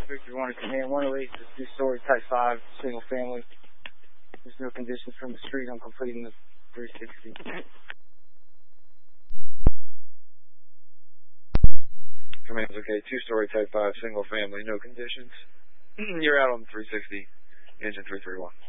Victor 1 command 108, this is 2-story, type 5, single family. There's no conditions from the street. I'm completing the 360. Command's okay, 2-story, type 5, single family, no conditions. You're out on the 360, engine 331.